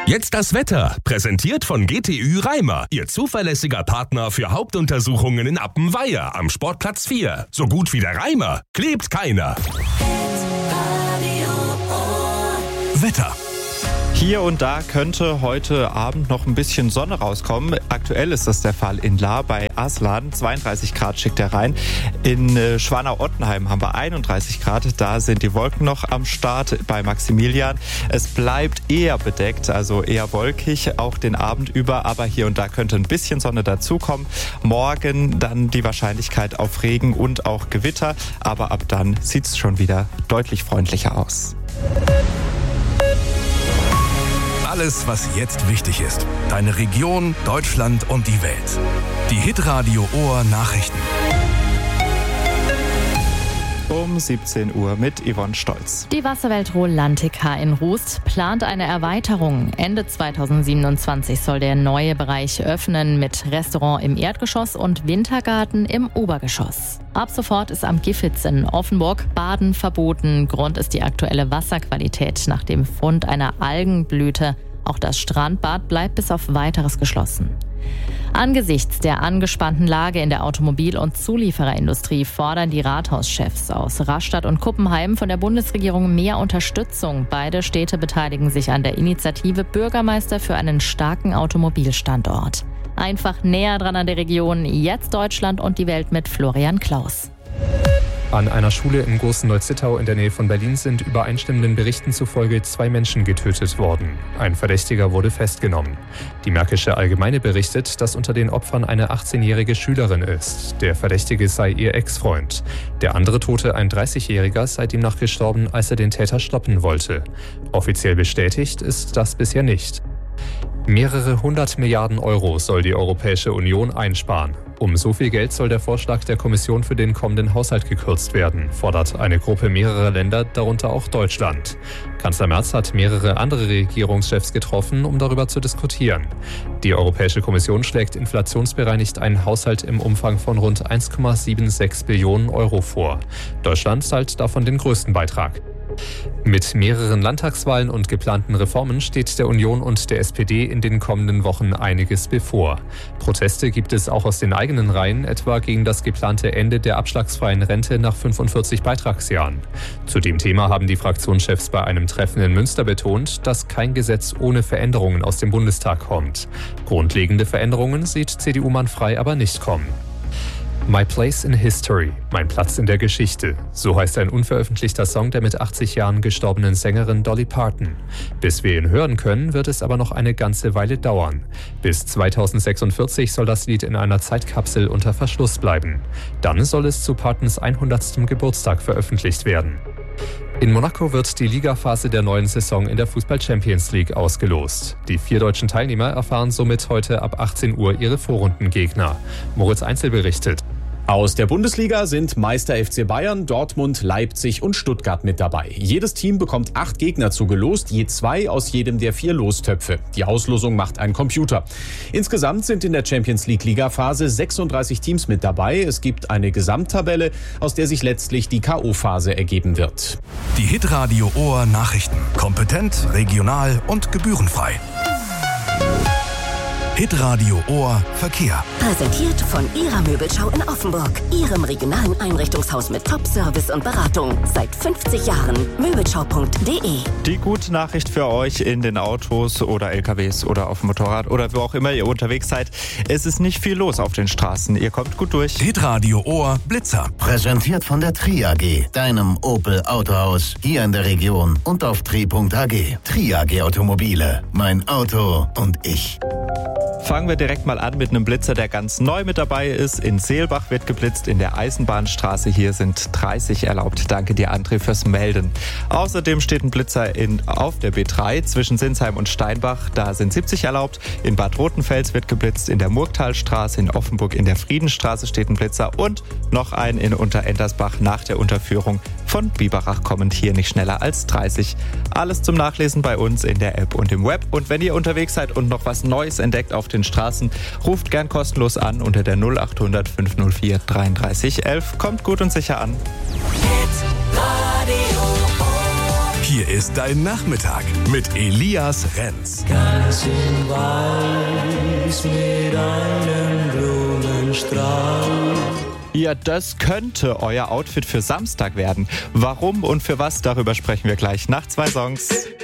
Jetzt das Wetter, präsentiert von GTÜ Reimer, Ihr zuverlässiger Partner für Hauptuntersuchungen in Appenweier am Sportplatz 4. So gut wie der Reimer, klebt keiner. Wetter. Hier und da könnte heute Abend noch ein bisschen Sonne rauskommen. Aktuell ist das der Fall in Lahr bei Aslan. 32 Grad schickt er rein. In Schwanau-Ottenheim haben wir 31 Grad. Da sind die Wolken noch am Start bei Maximilian. Es bleibt eher bedeckt, also eher wolkig, auch den Abend über. Aber hier und da könnte ein bisschen Sonne dazukommen. Morgen dann die Wahrscheinlichkeit auf Regen und auch Gewitter. Aber ab dann sieht es schon wieder deutlich freundlicher aus. Alles, was jetzt wichtig ist. Deine Region, Deutschland und die Welt. Die Hitradio Ohr Nachrichten. Um 17 Uhr mit Yvonne Stolz. Die Wasserwelt Rolantica in Rust plant eine Erweiterung. Ende 2027 soll der neue Bereich öffnen mit Restaurant im Erdgeschoss und Wintergarten im Obergeschoss. Ab sofort ist am Gifhitz in Offenburg Baden verboten. Grund ist die aktuelle Wasserqualität nach dem Fund einer Algenblüte. Auch das Strandbad bleibt bis auf Weiteres geschlossen. Angesichts der angespannten Lage in der Automobil- und Zuliefererindustrie fordern die Rathauschefs aus Rastatt und Kuppenheim von der Bundesregierung mehr Unterstützung. Beide Städte beteiligen sich an der Initiative Bürgermeister für einen starken Automobilstandort. Einfach näher dran an der Region, jetzt Deutschland und die Welt mit Florian Klaus. An einer Schule in Großen-Neuzittau in der Nähe von Berlin sind übereinstimmenden Berichten zufolge 2 Menschen getötet worden. Ein Verdächtiger wurde festgenommen. Die Märkische Allgemeine berichtet, dass unter den Opfern eine 18-jährige Schülerin ist. Der Verdächtige sei ihr Ex-Freund. Der andere Tote, ein 30-jähriger, sei demnach gestorben, als er den Täter stoppen wollte. Offiziell bestätigt ist das bisher nicht. Mehrere 100 Milliarden Euro soll die Europäische Union einsparen. Um so viel Geld soll der Vorschlag der Kommission für den kommenden Haushalt gekürzt werden, fordert eine Gruppe mehrerer Länder, darunter auch Deutschland. Kanzler Merz hat mehrere andere Regierungschefs getroffen, um darüber zu diskutieren. Die Europäische Kommission schlägt inflationsbereinigt einen Haushalt im Umfang von rund 1,76 Billionen Euro vor. Deutschland zahlt davon den größten Beitrag. Mit mehreren Landtagswahlen und geplanten Reformen steht der Union und der SPD in den kommenden Wochen einiges bevor. Proteste gibt es auch aus den eigenen Reihen, etwa gegen das geplante Ende der abschlagsfreien Rente nach 45 Beitragsjahren. Zu dem Thema haben die Fraktionschefs bei einem Treffen in Münster betont, dass kein Gesetz ohne Veränderungen aus dem Bundestag kommt. Grundlegende Veränderungen sieht CDU-Mann Frey aber nicht kommen. My Place in History, mein Platz in der Geschichte. So heißt ein unveröffentlichter Song der mit 80 Jahren gestorbenen Sängerin Dolly Parton. Bis wir ihn hören können, wird es aber noch eine ganze Weile dauern. Bis 2046 soll das Lied in einer Zeitkapsel unter Verschluss bleiben. Dann soll es zu Partons 100. Geburtstag veröffentlicht werden. In Monaco wird die Ligaphase der neuen Saison in der Fußball-Champions League ausgelost. Die 4 deutschen Teilnehmer erfahren somit heute ab 18 Uhr ihre Vorrundengegner. Moritz Einzel berichtet. Aus der Bundesliga sind Meister FC Bayern, Dortmund, Leipzig und Stuttgart mit dabei. Jedes Team bekommt 8 Gegner zugelost, je 2 aus jedem der 4 Lostöpfe. Die Auslosung macht ein Computer. Insgesamt sind in der Champions League Ligaphase 36 Teams mit dabei. Es gibt eine Gesamttabelle, aus der sich letztlich die K.O.-Phase ergeben wird. Die Hitradio Ohr Nachrichten. Kompetent, regional und gebührenfrei. Hitradio Ohr Verkehr. Präsentiert von Ihrer Möbelschau in Offenburg. Ihrem regionalen Einrichtungshaus mit Top-Service und Beratung. Seit 50 Jahren. Möbelschau.de. Die gute Nachricht für euch in den Autos oder LKWs oder auf dem Motorrad oder wo auch immer ihr unterwegs seid. Es ist nicht viel los auf den Straßen. Ihr kommt gut durch. Hitradio Ohr Blitzer. Präsentiert von der Tri AG, deinem Opel Autohaus hier in der Region und auf tri.ag. Tri AG Automobile. Mein Auto und ich. Fangen wir direkt mal an mit einem Blitzer, der ganz neu mit dabei ist. In Seelbach wird geblitzt, in der Eisenbahnstraße. Hier sind 30 erlaubt. Danke dir, André, fürs Melden. Außerdem steht ein Blitzer auf der B3 zwischen Sinsheim und Steinbach. Da sind 70 erlaubt. In Bad Rotenfels wird geblitzt, in der Murgtalstraße, in Offenburg, in der Friedenstraße steht ein Blitzer und noch ein in Unterentersbach nach der Unterführung von Biberach kommend hier nicht schneller als 30. Alles zum Nachlesen bei uns in der App und im Web. Und wenn ihr unterwegs seid und noch was Neues entdeckt auf den Straßen, ruft gern kostenlos an unter der 0800 504 33 11. Kommt gut und sicher an. Hier ist dein Nachmittag mit Elias Renz. Ganz in Weiß mit einem Blumenstrauß. Ja, das könnte euer Outfit für Samstag werden. Warum und für was, darüber sprechen wir gleich nach 2 Songs.